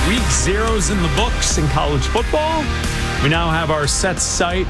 Week 0's in the books in college football. We now have our sights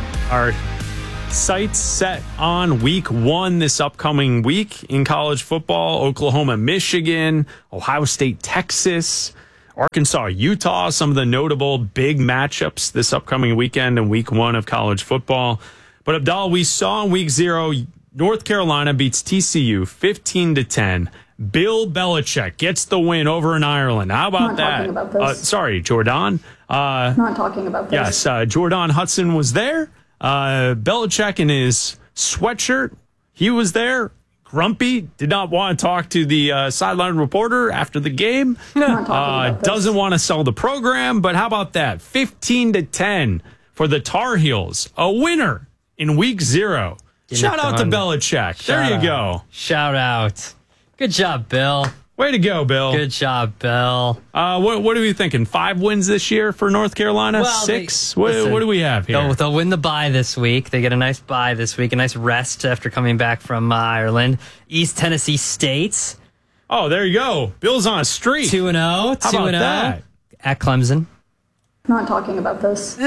set on week 1 this upcoming week in college football. Oklahoma, Michigan, Ohio State, Texas, Arkansas, Utah, some of the notable big matchups this upcoming weekend in week 1 of college football. But Abdal, we saw in week 0, North Carolina beats TCU 15-10. Bill Belichick gets the win over in Ireland. How about that? About this. Sorry, Jordan. Not talking about this. Yes, Jordan Hudson was there. Belichick in his sweatshirt, he was there. Grumpy, did not want to talk to the sideline reporter after the game. Doesn't want to sell the program, but how about that? 15-10 for the Tar Heels. A winner in week 0. Shout out to Belichick. There you go. Shout out. Good job, Bill. Way to go, Bill. Good job, Bill. What are we thinking? 5 wins this year for North Carolina? Well, 6? What do we have here? They'll win the bye this week. They get a nice bye this week, a nice rest after coming back from Ireland. East Tennessee State. Oh, there you go. Bill's on a streak. 2-0. How about that? At Clemson. Not talking about this.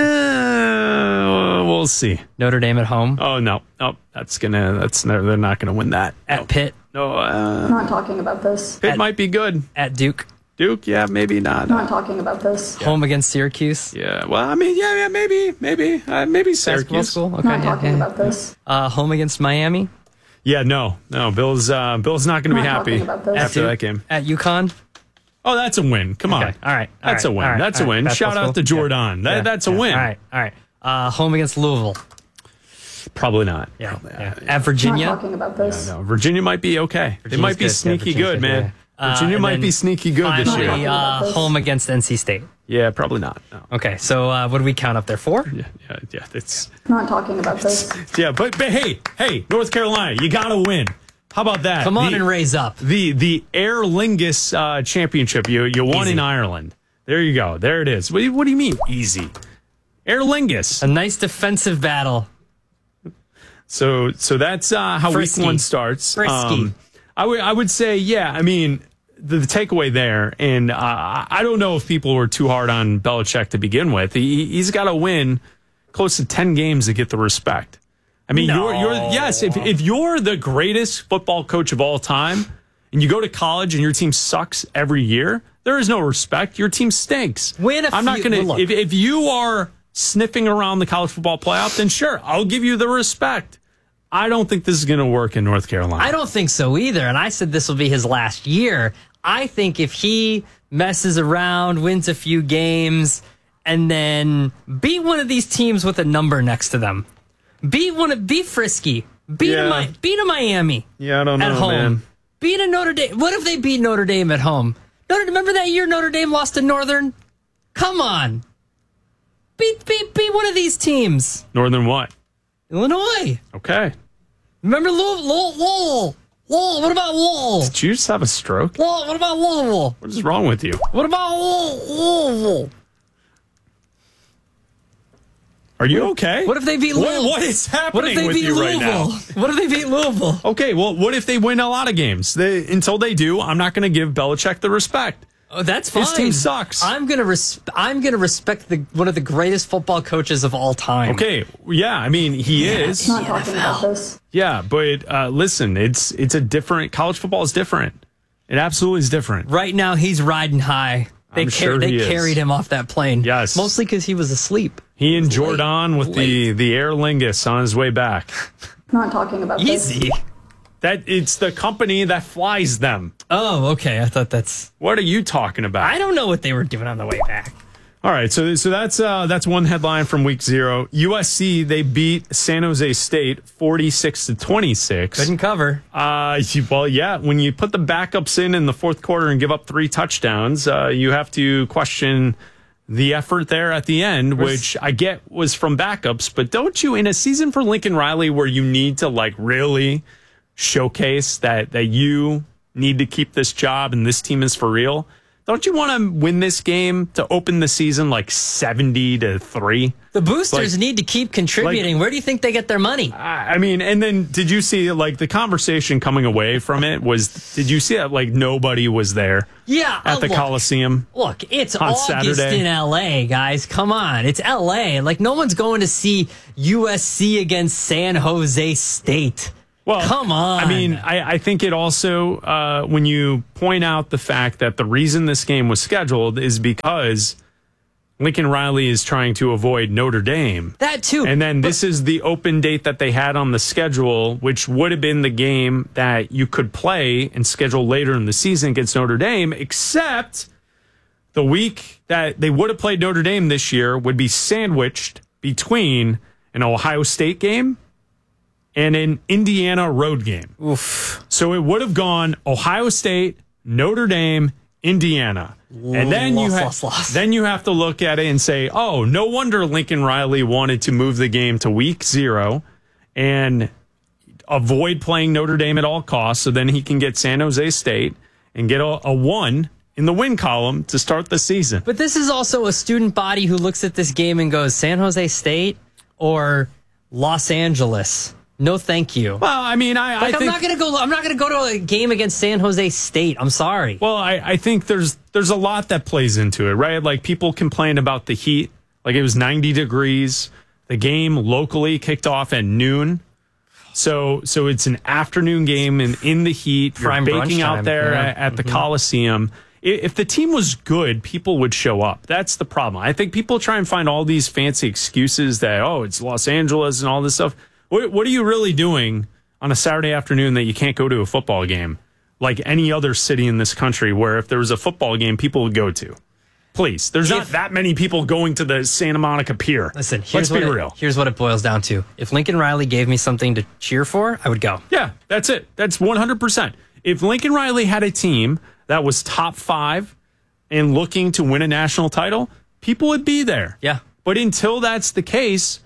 We'll see. Notre Dame at home. Oh, no. They're not gonna win that. At Pitt. No. Not talking about this. Pitt might be good. At Duke. Duke, yeah, maybe not. Not talking about this. Home against Syracuse. Yeah, well, I mean, maybe Basketball Syracuse. school. Okay, Not talking about this. Home against Miami. Yeah, no. Bill's not going to be Not happy talking about this. after that game. At UConn. Oh, that's a win. Come on. Okay. All right. That's a win. That's a win. Shout out to Jordan. That's a win. All right. Home against Louisville. Probably not. Yeah. Probably At Not Virginia. talking about this. No, Virginia might be okay. They might be good. sneaky Virginia's good, man. yeah. Virginia And might then be sneaky good this Finally, year. home against NC State. Yeah, probably not. No. Okay, so what do we count up there? 4? Yeah. It's Not talking about this. yeah, but hey, North Carolina, you gotta win. How about that? Come on and raise up. The Aer Lingus championship. You won Easy. in Ireland. There you go. There it is. What do you mean easy? Aer Lingus. A nice defensive battle. So that's how Frisky. week 1 starts. Frisky. I would say, yeah. I mean, the takeaway there, and I don't know if people were too hard on Belichick to begin with. He's got to win close to 10 games to get the respect. I mean, No. if you're the greatest football coach of all time, and you go to college and your team sucks every year, there is no respect. Your team stinks. I'm not going to. If you are sniffing around the college football playoff, then sure, I'll give you the respect. I don't think this is going to work in North Carolina. I don't think so either. And I said this will be his last year. I think if he messes around, wins a few games, and then beat one of these teams with a number next to them, beat Frisky, beat a Miami. Yeah, I don't know, at home. man. Beat a Notre Dame. What if they beat Notre Dame at home? Remember that year Notre Dame lost to Northern? Come on. Beat one of these teams. Northern what? Illinois. Okay. Remember Lowell? What about Lowell? Did you just have a stroke? What about Louisville? What is wrong with you? What about Louisville? Are you okay? What if they beat Louisville? What is happening with you right now? What if they beat Louisville? Okay, well, what if they win a lot of games? Until they do, I'm not going to give Belichick the respect. Oh, that's fine. His team sucks. I'm gonna respect one of the greatest football coaches of all time. Okay, yeah, I mean he is. Not talking about this. Yeah, but listen, it's a different. College football is different. It absolutely is different. Right now, he's riding high. They carried him off that plane. Yes, mostly because he was asleep. He and Jordan with the Aer Lingus on his way back. Not talking about this. Easy. That it's the company that flies them. Oh, okay. I thought that's. What are you talking about? I don't know what they were doing on the way back. All right, so that's one headline from week 0. USC, they beat San Jose State 46-26. Couldn't cover. Well, yeah, when you put the backups in the fourth quarter and give up 3 touchdowns, you have to question the effort there at the end, which I get was from backups. But don't you, in a season for Lincoln Riley where you need to like really showcase that you need to keep this job and this team is for real, don't you want to win this game to open the season like 70-3? The boosters need to keep contributing. Where do you think they get their money? I mean, and then did you see like the conversation coming away from it was, did you see that like nobody was there? Yeah. At the Coliseum? Look, it's on August Saturday. in LA, guys. Come on. It's LA. Like, no one's going to see USC against San Jose State. Well, come on. I mean, I think it also, when you point out the fact that the reason this game was scheduled is because Lincoln Riley is trying to avoid Notre Dame. That too. And then this is the open date that they had on the schedule, which would have been the game that you could play and schedule later in the season against Notre Dame, except the week that they would have played Notre Dame this year would be sandwiched between an Ohio State game and an Indiana road game. Oof. So it would have gone Ohio State, Notre Dame, Indiana. And then then you have to look at it and say, oh, no wonder Lincoln Riley wanted to move the game to week 0 and avoid playing Notre Dame at all costs so then he can get San Jose State and get a 1 in the win column to start the season. But this is also a student body who looks at this game and goes, San Jose State or Los Angeles? No, thank you. Well, I mean, I think I'm not going to go to a game against San Jose State. I'm sorry. Well, I think there's a lot that plays into it, right? Like people complain about the heat. Like it was 90 degrees. The game locally kicked off at noon. So it's an afternoon game and in the heat. You're baking out there at the Coliseum. If the team was good, people would show up. That's the problem. I think people try and find all these fancy excuses that, oh, it's Los Angeles and all this stuff. What are you really doing on a Saturday afternoon that you can't go to a football game like any other city in this country where if there was a football game, people would go to? Please. There's not that many people going to the Santa Monica Pier. Listen, let's be real. Here's what it boils down to. If Lincoln Riley gave me something to cheer for, I would go. Yeah, that's it. That's 100%. If Lincoln Riley had a team that was top 5 and looking to win a national title, people would be there. Yeah. But until that's the case,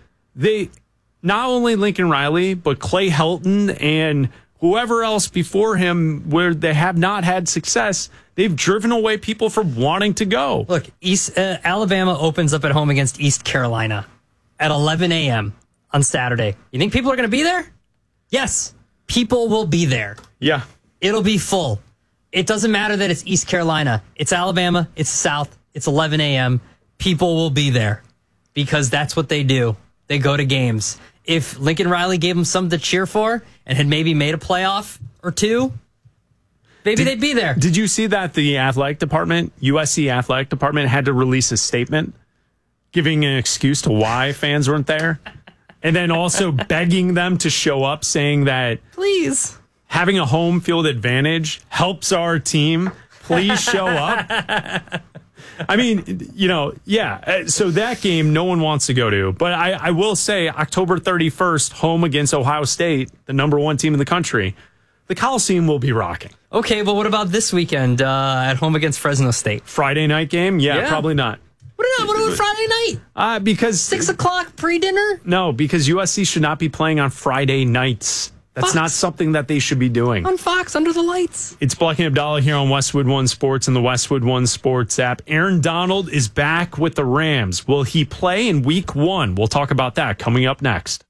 not only Lincoln Riley, but Clay Helton and whoever else before him where they have not had success, they've driven away people from wanting to go. Look, Alabama opens up at home against East Carolina at 11 a.m. on Saturday. You think people are going to be there? Yes, people will be there. Yeah. It'll be full. It doesn't matter that it's East Carolina. It's Alabama. It's South. It's 11 a.m. People will be there because that's what they do. They go to games. If Lincoln Riley gave them something to cheer for and had maybe made a playoff or two, maybe they'd be there. Did you see that the athletic department, USC athletic department, had to release a statement giving an excuse to why fans weren't there? And then also begging them to show up, saying that, please, having a home field advantage helps our team. Please show up. I mean, yeah. So that game, no one wants to go to. But I will say, October 31st, home against Ohio State, the number 1 team in the country, the Coliseum will be rocking. Okay, but what about this weekend at home against Fresno State? Friday night game? Yeah. Probably not. What about Friday night? Because 6 o'clock pre-dinner? No, because USC should not be playing on Friday nights. That's not something that they should be doing. On Fox, under the lights. It's Black and Abdallah here on Westwood One Sports and the Westwood One Sports app. Aaron Donald is back with the Rams. Will he play in week 1? We'll talk about that coming up next.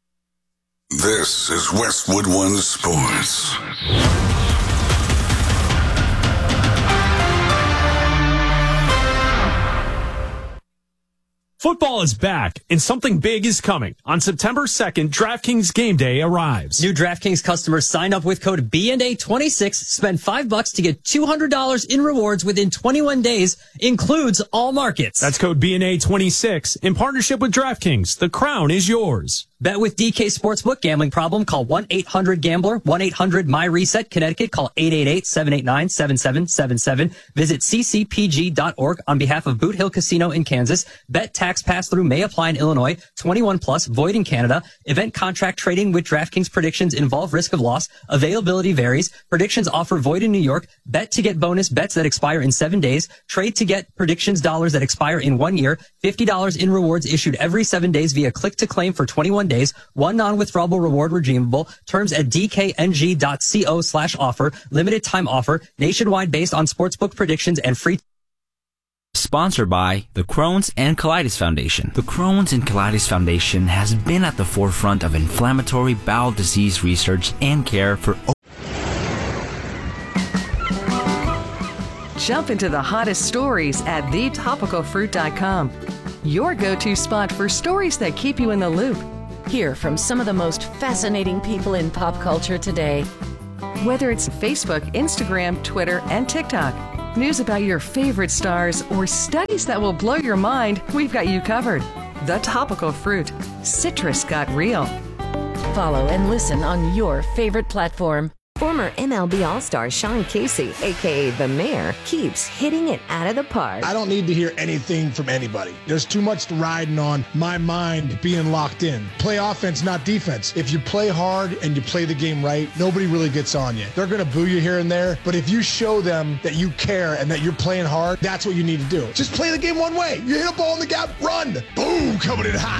This is Westwood One Sports. Football is back, and something big is coming. On September 2nd, DraftKings Game Day arrives. New DraftKings customers sign up with code BNA26, spend $5 to get $200 in rewards within 21 days, includes all markets. That's code BNA26 in partnership with DraftKings. The crown is yours. Bet with DK Sportsbook. Gambling problem? Call 1-800-GAMBLER. 1-800-MY-RESET. Connecticut. Call 888-789-7777. Visit ccpg.org on behalf of Boot Hill Casino in Kansas. Bet tax pass-through may apply in Illinois. 21 plus. Void in Canada. Event contract trading with DraftKings predictions involve risk of loss. Availability varies. Predictions offer void in New York. Bet to get bonus bets that expire in 7 days. Trade to get predictions dollars that expire in 1 year. $50 in rewards issued every 7 days via click to claim for 21 21 days. One non-withdrawable reward redeemable. Terms at dkng.co/offer. Limited time offer. Nationwide based on sportsbook predictions and free. Sponsored by the Crohn's and Colitis Foundation. The Crohn's and Colitis Foundation has been at the forefront of inflammatory bowel disease research and care for. Jump into the hottest stories at thetopicalfruit.com. Your go-to spot for stories that keep you in the loop. Hear from some of the most fascinating people in pop culture today. Whether it's Facebook, Instagram, Twitter, and TikTok, news about your favorite stars, or studies that will blow your mind, we've got you covered. The Topical Fruit. Citrus got real. Follow and listen on your favorite platform. Former MLB All-Star Sean Casey, a.k.a. The Mayor, keeps hitting it out of the park. I don't need to hear anything from anybody. There's too much riding on my mind being locked in. Play offense, not defense. If you play hard and you play the game right, nobody really gets on you. They're going to boo you here and there, but if you show them that you care and that you're playing hard, that's what you need to do. Just play the game one way. You hit a ball in the gap, run. Boom, coming in hot.